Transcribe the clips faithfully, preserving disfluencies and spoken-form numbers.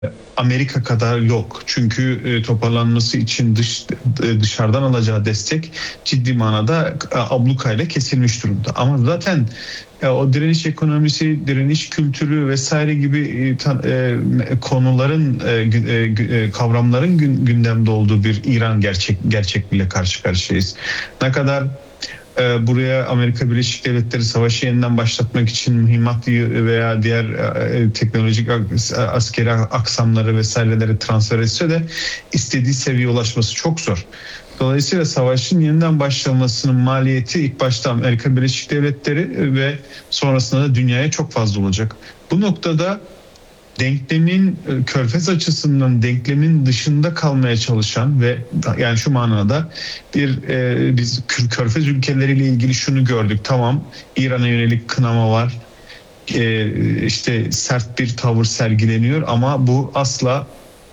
Amerika kadar yok. Çünkü e, toparlanması için dış e, dışarıdan alacağı destek ciddi manada e, ablukayla kesilmiş durumda. Ama zaten e, o direniş ekonomisi, direniş kültürü vesaire gibi e, ta- e, konuların, e, gü- e, gü- e, kavramların gün- gündemde olduğu bir İran gerçek gerçekliğiyle karşı karşıyayız. Ne kadar e, buraya Amerika Birleşik Devletleri savaşı yeniden başlatmak için mühimmat veya diğer e, teknolojik ak- askeri aksamları vesaireleri transfer etse de istediği seviyeye ulaşması çok zor. Dolayısıyla savaşın yeniden başlamasının maliyeti ilk başta Amerika Birleşik Devletleri ve sonrasında da dünyaya çok fazla olacak. Bu noktada denklemin e, körfez açısından denklemin dışında kalmaya çalışan ve yani şu manada bir e, biz kör- körfez ülkeleriyle ilgili şunu gördük. Tamam, İran'a yönelik kınama var. E, işte sert bir tavır sergileniyor ama bu asla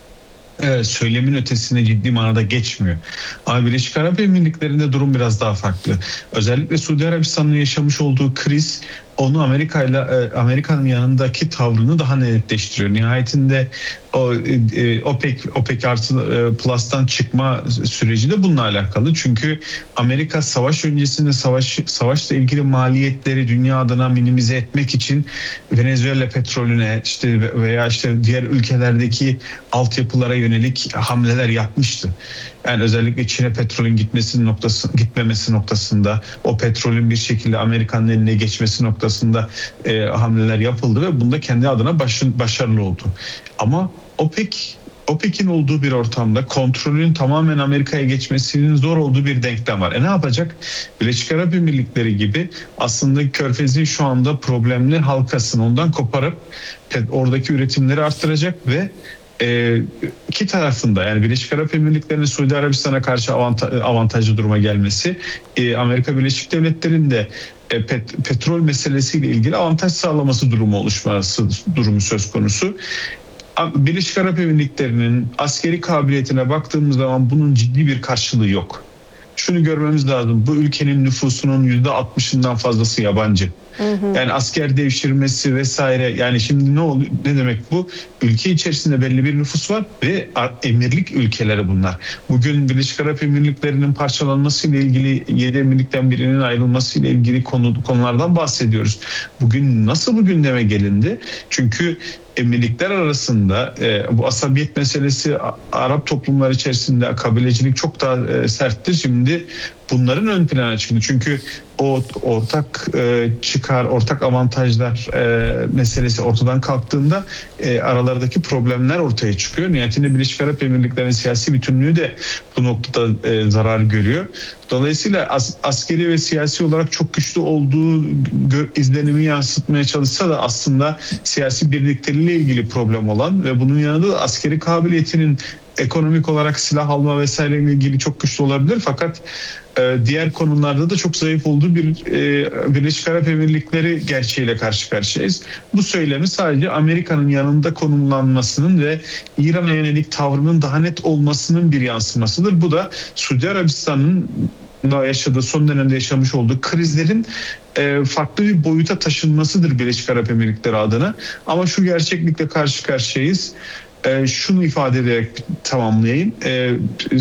e, söylemin ötesine ciddi manada geçmiyor. Ama Birleşik Arap Emirlikleri'nde durum biraz daha farklı. Özellikle Suudi Arabistan'ın yaşamış olduğu kriz onu Amerika'yla e, Amerika'nın yanındaki tavrını daha netleştiriyor. Nihayetinde o e, OPEC OPEC artı e, Plus'tan çıkma süreci de bununla alakalı. Çünkü Amerika savaş öncesinde savaş savaşla ilgili maliyetleri dünya adına minimize etmek için Venezuela petrolüne işte veya işte diğer ülkelerdeki altyapılara yönelik hamleler yapmıştı. Yani özellikle Çin'e petrolün gitmesi noktası gitmemesi noktasında o petrolün bir şekilde Amerika'nın eline geçmesi noktasında e, hamleler yapıldı ve bunda kendi adına başın, başarılı oldu. Ama OPEC OPEC'in olduğu bir ortamda kontrolün tamamen Amerika'ya geçmesinin zor olduğu bir denklem var. E ne yapacak? Birleşik Arap Emirlikleri gibi aslında Körfez'in şu anda problemli halkasını ondan koparıp oradaki üretimleri arttıracak ve e, iki tarafında yani Birleşik Arap Emirlikleri'nin Suudi Arabistan'a karşı avanta- avantajlı duruma gelmesi, e, Amerika Birleşik Devletleri'nin de e, pet- petrol meselesiyle ilgili avantaj sağlaması durumu oluşması durumu söz konusu. Birleşik Arap Emirlikleri'nin askeri kabiliyetine baktığımız zaman bunun ciddi bir karşılığı yok. Şunu görmemiz lazım. Bu ülkenin nüfusunun yüzde altmışından fazlası yabancı. Hı hı. Yani asker devşirmesi vesaire, yani şimdi ne oluyor, ne demek bu? Ülke içerisinde belli bir nüfus var ve emirlik ülkeleri bunlar. Bugün Birleşik Arap Emirlikleri'nin parçalanmasıyla ilgili, yedi emirlikten birinin ayrılmasıyla ilgili konu, konulardan bahsediyoruz. Bugün nasıl bu gündeme gelindi? Çünkü emirlikler arasında e, bu asabiyet meselesi Arap toplumları içerisinde kabilecilik çok daha e, serttir. Şimdi bunların ön plana çıktı. Çünkü o ortak e, çıkar, ortak avantajlar e, meselesi ortadan kalktığında e, aralardaki problemler ortaya çıkıyor. Nihayetinde Birleşik Arap Emirlikleri'nin siyasi bütünlüğü de bu noktada e, zarar görüyor. Dolayısıyla as, askeri ve siyasi olarak çok güçlü olduğu gö- izlenimi yansıtmaya çalışsa da aslında siyasi birlikteliğiyle ilgili problem olan ve bunun yanında da askeri kabiliyetinin ekonomik olarak silah alma vesaireyle ilgili çok güçlü olabilir, fakat e, diğer konularda da çok zayıf olduğu bir e, Birleşik Arap Emirlikleri gerçeğiyle karşı karşıyayız. Bu söylemi sadece Amerika'nın yanında konumlanmasının ve İran'a yönelik tavrının daha net olmasının bir yansımasıdır. Bu da Suudi Arabistan'ın da yaşadığı, son dönemde yaşamış olduğu krizlerin e, farklı bir boyuta taşınmasıdır Birleşik Arap Emirlikleri adına. Ama şu gerçeklikle karşı karşıyayız. E, şunu ifade ederek tamamlayayım. E,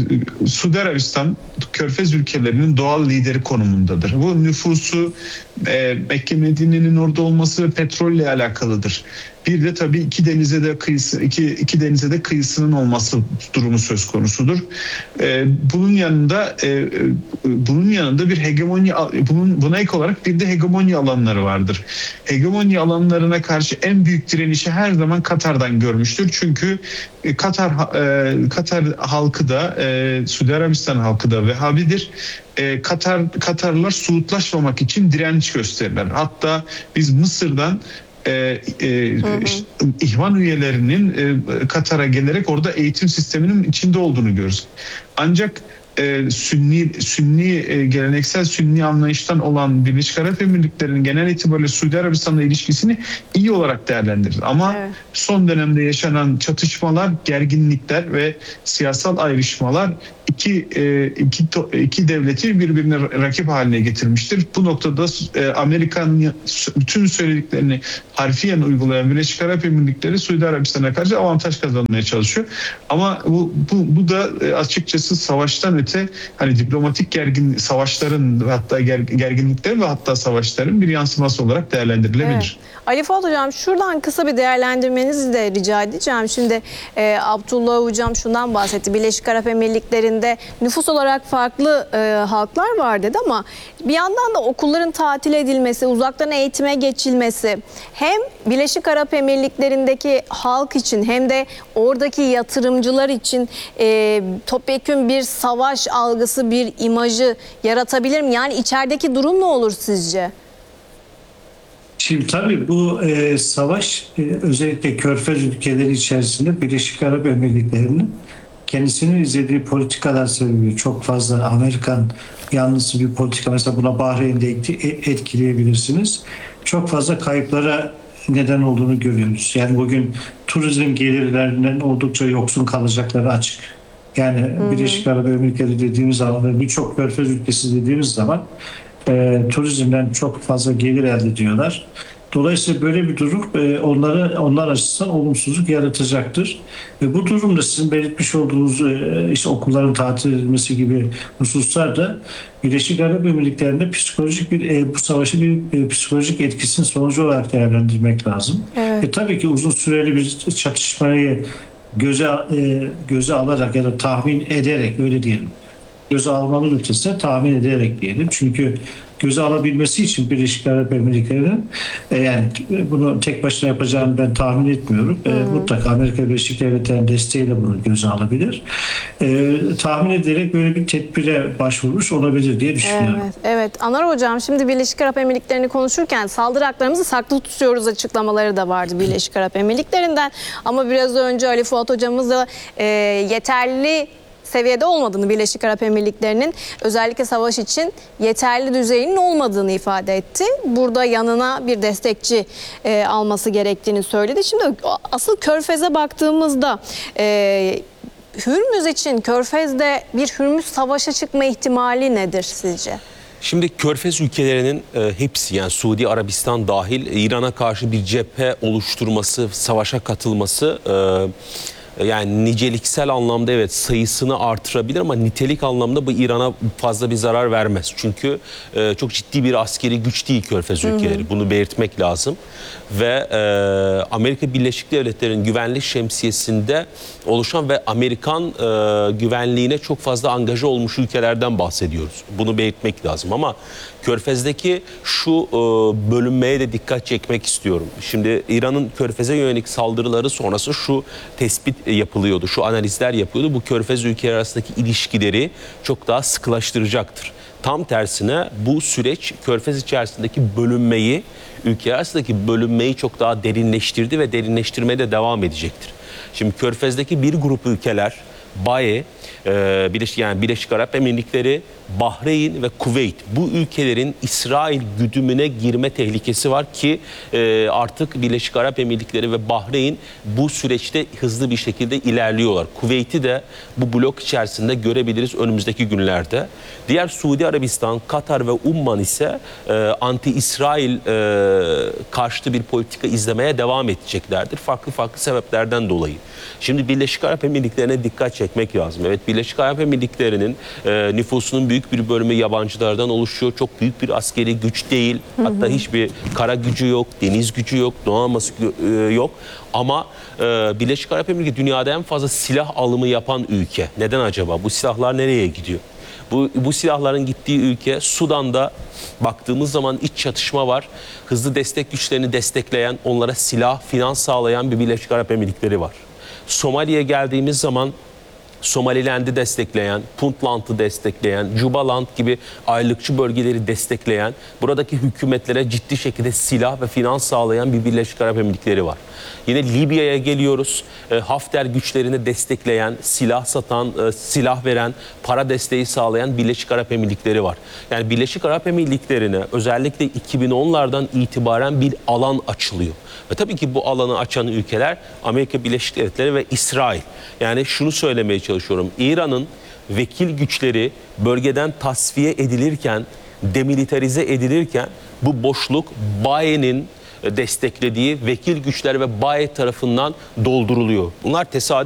Suudi Arabistan Körfez ülkelerinin doğal lideri konumundadır. Bu nüfusu, e, Mekke Medine'nin orada olması ve petrolle alakalıdır. Bir de tabii iki denize de kıyısı, iki, iki denize de kıyısının olması durumu söz konusudur. E, bunun yanında e, bunun yanında bir hegemonya, bunun buna ek olarak bir de hegemonya alanları vardır. Hegemonya alanlarına karşı en büyük direnişi her zaman Katar'dan görmüştür. Çünkü e, Katar e, Katar halkı da e, Suudi Arabistan halkı da Vehhabidir. E, Katar Katarlılar Suudlaşmamak için direnç gösterirler. Hatta biz Mısır'dan Ee, e, Hı hı. işte, İhvan üyelerinin e, Katar'a gelerek orada eğitim sisteminin içinde olduğunu görürüz. Ancak e, Sünni Sünni e, geleneksel Sünni anlayıştan olan Birleşik Arap Emirlikleri'nin genel itibariyle Suudi Arabistan'la ilişkisini iyi olarak değerlendirir. Ama Evet. son dönemde yaşanan çatışmalar, gerginlikler ve siyasal ayrışmalar iki iki iki devleti birbirine rakip haline getirmiştir. Bu noktada Amerika'nın bütün söylediklerini harfiyen uygulayan Birleşik Arap Emirlikleri Suudi Arabistan'a karşı avantaj kazanmaya çalışıyor. Ama bu bu, bu da açıkçası savaştan öte hani diplomatik gergin savaşların hatta ger, gerginliklerin ve hatta savaşların bir yansıması olarak değerlendirilebilir. Evet. Ali Fuat Hocam, şuradan kısa bir değerlendirmenizi de rica edeceğim. Şimdi e, Abdullah Hocam şundan bahsetti. Birleşik Arap Emirlikleri'nde nüfus olarak farklı e, halklar var dedi ama bir yandan da okulların tatil edilmesi, uzaktan eğitime geçilmesi hem Birleşik Arap Emirlikleri'ndeki halk için hem de oradaki yatırımcılar için e, topyekün bir savaş algısı, bir imajı yaratabilir mi? Yani içerideki durum ne olur sizce? Şimdi tabii bu e, savaş e, özellikle Körfez ülkeleri içerisinde Birleşik Arap Emirlikleri'nin kendisinin izlediği politikalar sebebiyle çok fazla Amerikan yanlısı bir politika, mesela buna Bahreyn'de etkileyebilirsiniz. Çok fazla kayıplara neden olduğunu görüyoruz. Yani bugün turizm gelirlerinden oldukça yoksun kalacakları açık. Yani hı hı. Birleşik Arap Emirlikleri dediğimiz zaman, birçok Körfez ülkesi dediğimiz zaman E, turizmden çok fazla gelir elde ediyorlar. Dolayısıyla böyle bir durum e, onlara onlar açısından olumsuzluk yaratacaktır. Ve bu durumda sizin belirtmiş olduğunuz e, işte okulların tatil edilmesi gibi hususlar da Birleşik Arap Emirlikleri'nde psikolojik bir e, bu savaşı bir e, psikolojik etkisinin sonucu olarak değerlendirmek lazım. Evet. E, tabii ki uzun süreli bir çatışmayı göze e, göze alarak ya da tahmin ederek, öyle diyelim, göze almanın ötesine tahmin ederek diyelim. Çünkü göze alabilmesi için Birleşik Arap Emirlikleri'nin e, yani bunu tek başına yapacağını ben tahmin etmiyorum. E, hmm. Mutlaka Amerika Birleşik Devletleri'nin desteğiyle bunu göze alabilir. E, tahmin ederek böyle bir tedbire başvurmuş olabilir diye düşünüyorum. Evet, evet. Anar Hocam, şimdi Birleşik Arap Emirlikleri'ni konuşurken saldırı haklarımızı saklı tutuyoruz açıklamaları da vardı Birleşik Arap Emirlikleri'nden. Ama biraz önce Ali Fuat Hocamız da e, yeterli seviyede olmadığını, Birleşik Arap Emirlikleri'nin özellikle savaş için yeterli düzeyinin olmadığını ifade etti. Burada yanına bir destekçi e, alması gerektiğini söyledi. Şimdi asıl Körfez'e baktığımızda e, Hürmüz için Körfez'de bir Hürmüz savaşa çıkma ihtimali nedir sizce? Şimdi Körfez ülkelerinin e, hepsi, yani Suudi Arabistan dahil, İran'a karşı bir cephe oluşturması, savaşa katılması e, yani niceliksel anlamda evet sayısını artırabilir ama nitelik anlamda bu İran'a fazla bir zarar vermez. Çünkü e, çok ciddi bir askeri güç değil Körfez ülkeleri. Hı hı. Bunu belirtmek lazım. Ve e, Amerika Birleşik Devletleri'nin güvenlik şemsiyesinde oluşan ve Amerikan e, güvenliğine çok fazla angaja olmuş ülkelerden bahsediyoruz. Bunu belirtmek lazım ama Körfez'deki şu e, bölünmeye de dikkat çekmek istiyorum. Şimdi İran'ın Körfez'e yönelik saldırıları sonrası şu tespit yapılıyordu, şu analizler yapıyordu. Bu Körfez ülkeleri arasındaki ilişkileri çok daha sıkılaştıracaktır. Tam tersine bu süreç Körfez içerisindeki bölünmeyi, ülkeler arasındaki bölünmeyi çok daha derinleştirdi ve derinleştirmeye de devam edecektir. Şimdi Körfez'deki bir grup ülkeler, B A E, e, Birleşik, yani Birleşik Arap Emirlikleri, Bahreyn ve Kuveyt, bu ülkelerin İsrail güdümüne girme tehlikesi var ki e, artık Birleşik Arap Emirlikleri ve Bahreyn bu süreçte hızlı bir şekilde ilerliyorlar. Kuveyt'i de bu blok içerisinde görebiliriz önümüzdeki günlerde. Diğer Suudi Arabistan, Katar ve Umman ise e, anti-İsrail e, karşıtı bir politika izlemeye devam edeceklerdir. Farklı farklı sebeplerden dolayı. Şimdi Birleşik Arap Emirlikleri'ne dikkat çekmek lazım. Evet, Birleşik Arap Emirlikleri'nin e, nüfusunun büyük bir bölümü yabancılardan oluşuyor. Çok büyük bir askeri güç değil. Hı hı. Hatta hiçbir kara gücü yok, deniz gücü yok, donanması e, yok. Ama e, Birleşik Arap Emirlikleri dünyada en fazla silah alımı yapan ülke. Neden acaba? Bu silahlar nereye gidiyor? Bu, bu silahların gittiği ülke Sudan'da baktığımız zaman iç çatışma var. Hızlı destek güçlerini destekleyen, onlara silah, finans sağlayan bir Birleşik Arap Emirlikleri var. Somali'ye geldiğimiz zaman Somaliland'ı destekleyen, Puntland'ı destekleyen, Jubaland gibi ayrılıkçı bölgeleri destekleyen, buradaki hükümetlere ciddi şekilde silah ve finans sağlayan bir Birleşik Arap Emirlikleri var. Yine Libya'ya geliyoruz. E, Hafter güçlerini destekleyen, silah satan, e, silah veren, para desteği sağlayan Birleşik Arap Emirlikleri var. Yani Birleşik Arap Emirlikleri'ne özellikle iki bin onlardan itibaren bir alan açılıyor. Ve tabii ki bu alanı açan ülkeler Amerika Birleşik Devletleri ve İsrail. Yani şunu söylemeye çalışıyorum. İran'ın vekil güçleri bölgeden tasfiye edilirken, demilitarize edilirken bu boşluk Baye'nin desteklediği vekil güçler ve Baye tarafından dolduruluyor. Bunlar tesadüf